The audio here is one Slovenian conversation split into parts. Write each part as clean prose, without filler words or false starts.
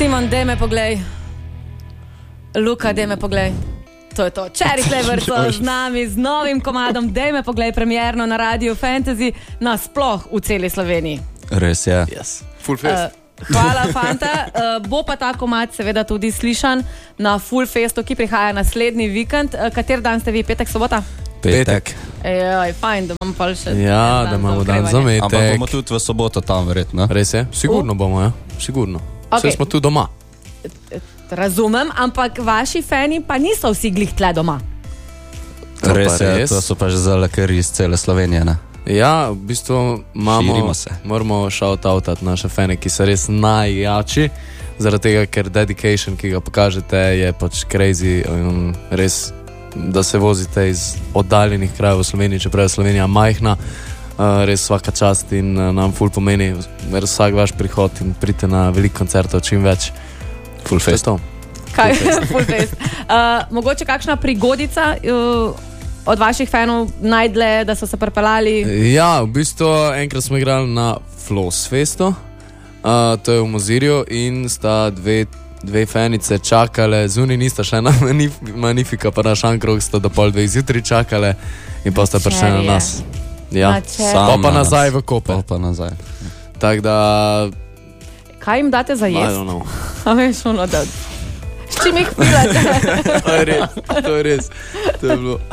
Simon, dej me poglej. Luka, dej me poglej. To je to. Cherry Flavor so z nami, z novim komadom. Dej me poglej, premierno na Radio Fantasy, nasploh v celi Sloveniji. Res je. Yes. Full fest. Hvala, fanta. Bo pa ta komad seveda tudi slišan na Full Festu, ki prihaja naslednji vikend. Kater dan ste vi? Petek, sobota? Petek. Fajn, da imam pa še. Ja, da imamo dan za metek. Ampak bomo tudi v soboto tam, verjetno. Res je? Sigurno bomo, ja. Sigurno. Vse smo tu doma. Razumem, ampak vaši fani pa niso vsi glih tle doma. Res je, to so pa že zalakari iz cele Slovenije, ne? Ja, v bistvu moramo shout-outat naše fane, ki so res najjači, zaradi tega, ker dedication, ki ga pokažete, je pač crazy, res, da se vozite iz oddaljenih krajev v Sloveniji, čeprav je Slovenija majhna, res svaka čast in nam ful pomeni vsak vaš prihod in pridite na veliko koncertov, čim več. Full fest. Kaj? Full fest. Mogoče kakšna prigodica od vaših fanov najdle, da so se pripeljali? Ja, v bistvu enkrat smo igrali na Floss Festu, to je v Mozirju in sta dve fanice čakale, zunaj nista še na Magnifica, pa na Šankrog sta do 2:30 zjutraj čakale in pa sta prišli na nas. Ja, pa nazaj v Koper. Pa nazaj. Tako da... Kaj jim date za jesti? I don't know. A veš, ono da... S čim jih pilate? To je res. To je bilo.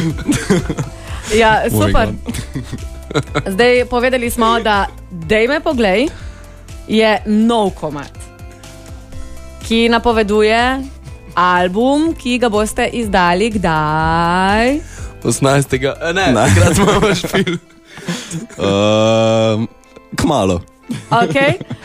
Ja, super. Zdaj povedali smo, da Dej me poglej je nov komad, ki napoveduje album, ki ga boste izdali kdaj? 18. Ne, takrat smo vaš film. Kmalu. Ok.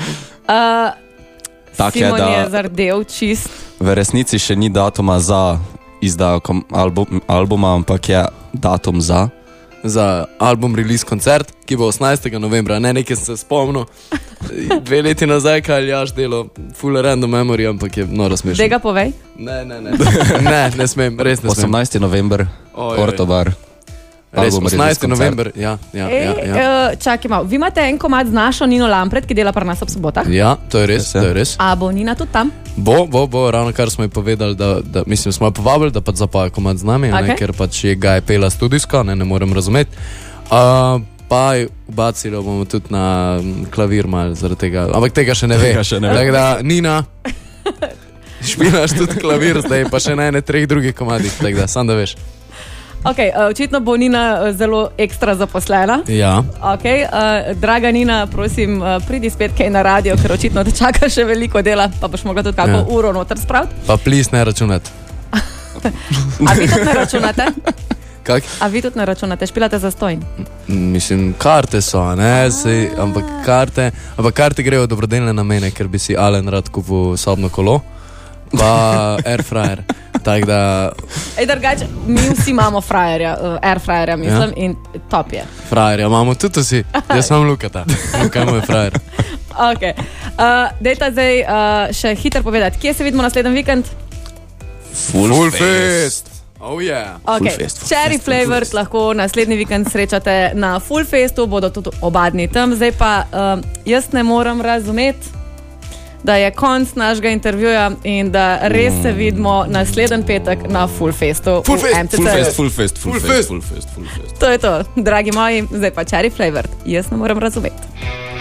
Simon je zardel čist. V resnici še ni datuma za izdajo albuma, ampak je datum za album release koncert, ki bo 18. novembra. Nekaj se spomnil 2 leti nazaj, kaj Aljaš delo full random memory, ampak je noro smešno. Dega povej? Ne smem, res ne smem. 18. november, Portobar. Res, 18. november, ja. Čakaj malo, vi imate en komad z našo Nino Lampret, ki dela pri nas ob sobotah? Ja, to je res. A bo Nina tudi tam? Bo, ravno kar smo ji povedali, da mislim, smo jo povabili, da pa zapaja komad z nami, ker pač ga je pela studijsko, ne morem razumeti. Pa ubacili bomo tudi na klavir malo zaradi tega, ampak tega še ne ve. Tako da, Nina, špilaš tudi klavir zdaj, pa še na 3 drugih komadih, tako da, sam da veš. Ok, očitno bo Nina zelo ekstra zaposlena. Ja. Ok, draga Nina, prosim, pridi spet kaj na radio, ker očitno te čaka še veliko dela, pa boš mogla tudi kako uro noter spraviti. Pa please ne računati. A vi tudi ne računate? Kak? A vi tudi ne računate, špilate za stojn? Mislim, karte so, ne? Ampak karte grejo v dobrodelne namene, ker bi si Alen rad kupil sobno kolo, pa airfryer. Tak da... Drugače, mi vsi imamo airfryerja, mislim, in top je. Frajerja imamo tudi vsi. Jaz sem Lukata. Luka je moj frajer. Ok. Dejta zdaj še hitro povedati, kje se vidimo naslednji vikend? Full Fest. Oh yeah. Ok, Cherry Flavor lahko naslednji vikend srečate na Full Festu, bodo tudi oba dni tam. Zdaj pa jaz ne moram razumeti, da je konc našega intervjuja in da res se vidimo naslednji petek na Full Festu. Full Fest. To je to, dragi moji, zdaj pa Cherry Flavor. Jaz ne moram razumeti.